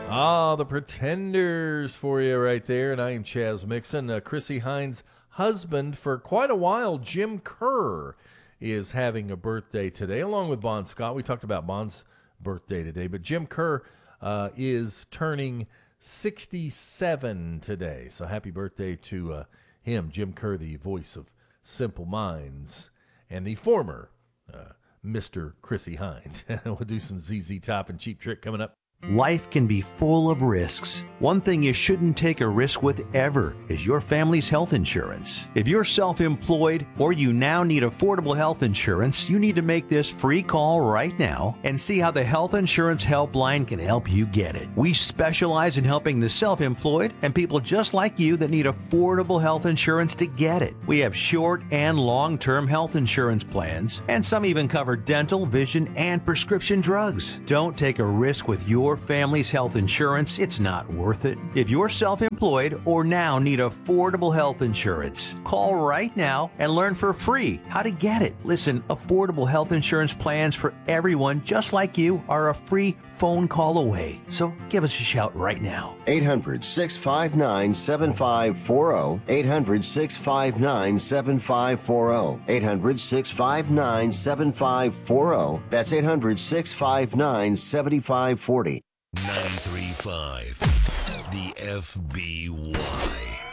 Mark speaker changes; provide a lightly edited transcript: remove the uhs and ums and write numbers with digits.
Speaker 1: Ah, the Pretenders for you right there. And I am Chaz Mixon. Chrissy Hines' husband for quite a while, Jim Kerr, is having a birthday today, along with Bon Scott. We talked about Bon's birthday today, but Jim Kerr is turning 67 today. So happy birthday to him, Jim Kerr, the voice of Simple Minds, and the former Mr. Chrissy Hines. We'll do some ZZ Top and Cheap Trick coming up.
Speaker 2: Life can be full of risks. One thing you shouldn't take a risk with ever is your family's health insurance. If you're self-employed or you now need affordable health insurance, you need to make this free call right now and see how the Health Insurance Helpline can help you get it. We specialize in helping the self-employed and people just like you that need affordable health insurance to get it. We have short and long-term health insurance plans, and some even cover dental, vision, and prescription drugs. Don't take a risk with your family's health insurance. It's not worth it. If you're self-employed or now need affordable health insurance, call right now and learn for free how to get it. Listen, affordable health insurance plans for everyone just like you are a free phone call away. So give us a shout right now.
Speaker 3: 800-659-7540. 800-659-7540. 800-659-7540. That's 800-659-7540.
Speaker 4: 93.5 The FBY.